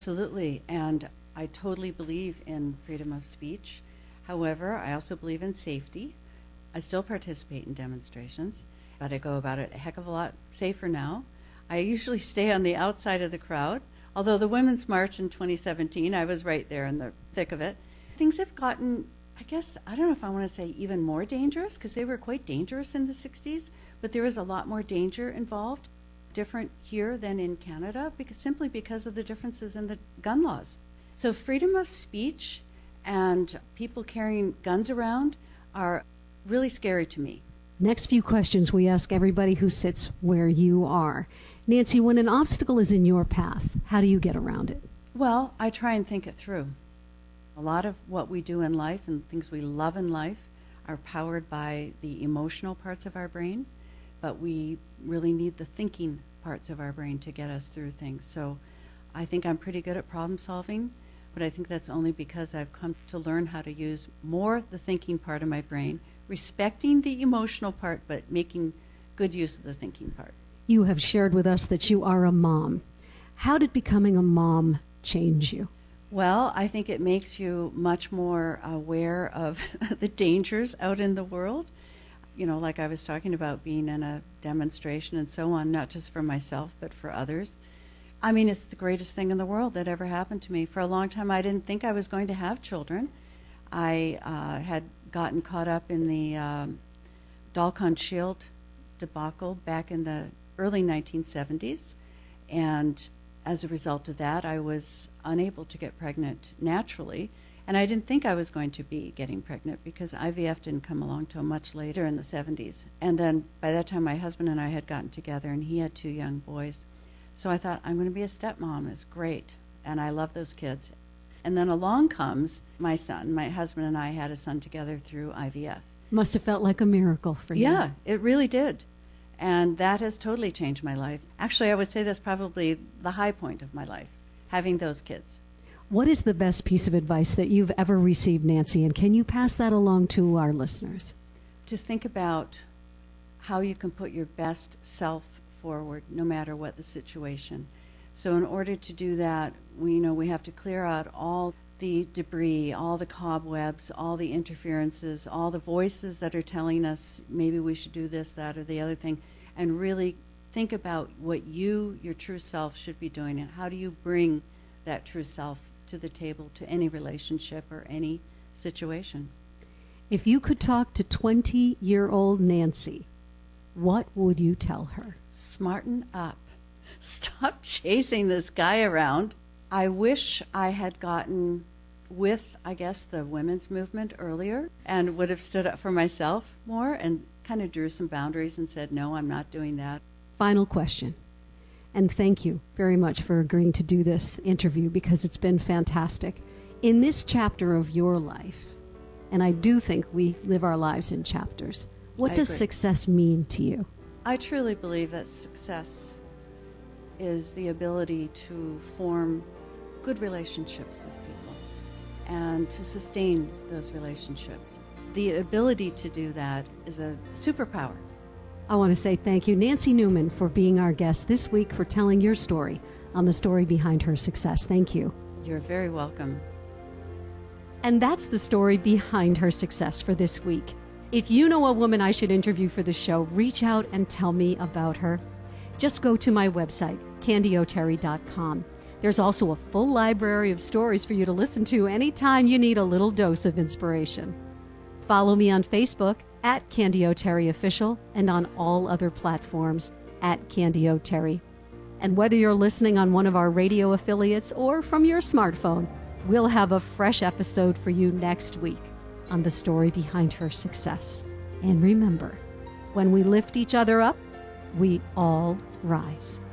Absolutely. And I totally believe in freedom of speech. However, I also believe in safety. I still participate in demonstrations, but I go about it a heck of a lot safer now. I usually stay on the outside of the crowd, although the Women's March in 2017, I was right there in the thick of it. Things have gotten, I guess, I don't know if I want to say even more dangerous, because they were quite dangerous in the 60s, but there was a lot more danger involved, different here than in Canada, simply because of the differences in the gun laws. So freedom of speech and people carrying guns around are really scary to me. Next few questions we ask everybody who sits where you are. Nancy, when an obstacle is in your path, how do you get around it? Well, I try and think it through. A lot of what we do in life and things we love in life are powered by the emotional parts of our brain, but we really need the thinking parts of our brain to get us through things. So I think I'm pretty good at problem solving, but I think that's only because I've come to learn how to use more the thinking part of my brain, respecting the emotional part, but making good use of the thinking part. You have shared with us that you are a mom. How did becoming a mom change you? Well, I think it makes you much more aware of the dangers out in the world. You know, like I was talking about being in a demonstration and so on, not just for myself, but for others. I mean, it's the greatest thing in the world that ever happened to me. For a long time, I didn't think I was going to have children. I had gotten caught up in the Dalkon Shield debacle back in the early 1970s, and as a result of that, I was unable to get pregnant naturally, and I didn't think I was going to be getting pregnant because IVF didn't come along till much later in the 70s. And then by that time, my husband and I had gotten together, and he had 2 young boys. So I thought, I'm going to be a stepmom. It's great, and I love those kids. And then along comes my son. My husband and I had a son together through IVF. Must have felt like a miracle for you. Yeah, it really did. And that has totally changed my life. Actually, I would say that's probably the high point of my life, having those kids. What is the best piece of advice that you've ever received, Nancy, and can you pass that along to our listeners? To think about how you can put your best self forward, no matter what the situation. So in order to do that, we have to clear out all the debris, all the cobwebs, all the interferences, all the voices that are telling us maybe we should do this, that, or the other thing, and really think about what your true self should be doing, and how do you bring that true self to the table, to any relationship or any situation. If you could talk to 20-year-old Nancy, what would you tell her? Smarten up. Stop chasing this guy around. I wish I had gotten with, I guess, the women's movement earlier and would have stood up for myself more and kind of drew some boundaries and said, no, I'm not doing that. Final question. And thank you very much for agreeing to do this interview because it's been fantastic. In this chapter of your life, and I do think we live our lives in chapters, what does success mean to you? I truly believe that success is the ability to form good relationships with people and to sustain those relationships. The ability to do that is a superpower. I want to say thank you, Nancy Newman, for being our guest this week, for telling your story on the story behind her success. Thank you. You're very welcome. And that's the story behind her success for this week. If you know a woman I should interview for the show, reach out and tell me about her. Just go to my website, CandyO'Terry.com. There's also a full library of stories for you to listen to anytime you need a little dose of inspiration. Follow me on Facebook at Candy O'Terry Official and on all other platforms at Candy O'Terry. And whether you're listening on one of our radio affiliates or from your smartphone, we'll have a fresh episode for you next week on the story behind her success. And remember, when we lift each other up, we all rise.